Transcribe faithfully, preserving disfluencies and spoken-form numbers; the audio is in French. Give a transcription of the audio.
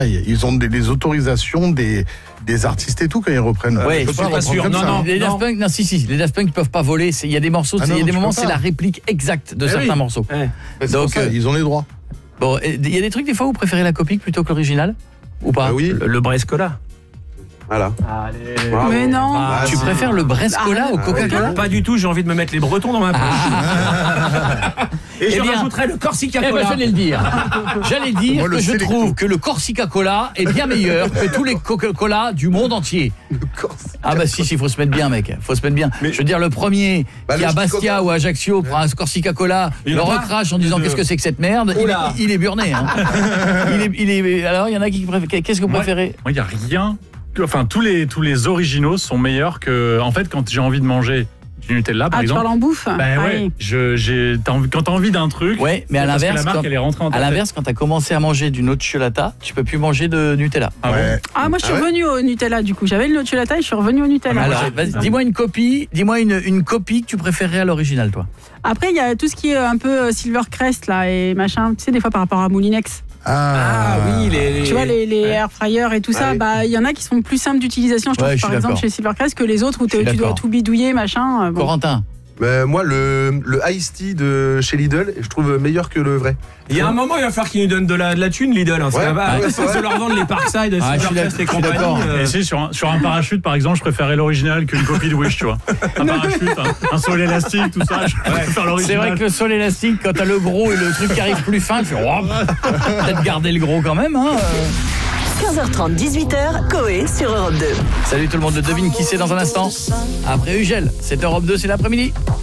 Ils ont des, des autorisations des, des artistes et tout quand ils reprennent. Ouais, je suis pas sûr. Non, non, les Daft Punk, non, si, si, les Daft Punk ils peuvent pas voler. Il y a des morceaux, il ah y a des moments, c'est la réplique exacte de eh certains oui. morceaux. Eh. Donc, ça, euh, ils ont les droits. Bon, il y a des trucs des fois où vous préférez la copie plutôt que l'original ou pas? Ah oui. Le, le Brescola. Voilà. Allez. Bravo. Mais non. Ah, tu préfères le Brescola ah, au Coca-Cola? ah, Pas du tout, j'ai envie de me mettre les Bretons dans ma poche. Ah. Et eh je bien, rajouterais le Corsica Cola. Eh ben, j'allais le dire. J'allais dire Moi, que je trouve que le Corsica Cola est bien meilleur que tous les Coca-Cola du monde entier. Ah bah si, il faut se mettre bien, mec. Faut se mettre bien. Mais je veux dire, le premier bah, qui le à Bastia Coca. ou à Ajaccio prend un Corsica Cola, il le recrache en disant qu'est-ce que c'est que cette merde, il, il est burné. Hein. il est, il est, alors, il y en a qui préfèrent. Qu'est-ce que vous préférez? Moi, il n'y a rien. Enfin, tous les, tous les originaux sont meilleurs que... En fait, quand j'ai envie de manger du Nutella, par ah, exemple... Ah, tu parles en bouffe? Ben ah, ouais, oui. je, j'ai, t'as envie, quand t'as envie d'un truc... Ouais, mais à l'inverse, la marque, quand, elle est rentrée en à l'inverse, quand t'as commencé à manger du nocciolata, tu peux plus manger de Nutella. Ah, ouais. ah moi, je suis ah, revenue ouais. au Nutella, du coup. J'avais le nocciolata et je suis revenue au Nutella. Alors, vas-y, dis-moi une copie, dis-moi une, une copie que tu préférerais à l'original, toi. Après, il y a tout ce qui est un peu Silvercrest, là, et machin. Tu sais, des fois, par rapport à Moulinex. Ah, ah oui, les, les... tu vois les, les ouais. air fryers et tout ça, ah, oui. bah il y en a qui sont plus simples d'utilisation, je trouve, ouais, je par exemple chez Silvercrest que les autres où tu dois tout bidouiller, machin. Bon. Corentin. Mais moi, le, le Ice Tea de chez Lidl, je trouve meilleur que le vrai. Il y a un moment, il va falloir qu'ils nous donnent de la, de la thune, Lidl. Hein, ouais, ça va, ouais, ouais, de leur vendre les Parkside, ah, Silvercrest et compagnie. Euh... Et si, sur un, sur un parachute, par exemple, je préférais l'original qu'une copie de Wish, tu vois. Un parachute, un, un sol élastique, tout ça, je préfère l'original. C'est vrai que le sol élastique, quand t'as le gros et le truc qui arrive plus fin, tu fais oh, peut-être garder le gros quand même, hein. quinze heures trente, dix-huit heures, Coé sur Europe deux. Salut tout le monde, devine qui c'est dans un instant. Après Ugel, c'est Europe deux, c'est l'après-midi.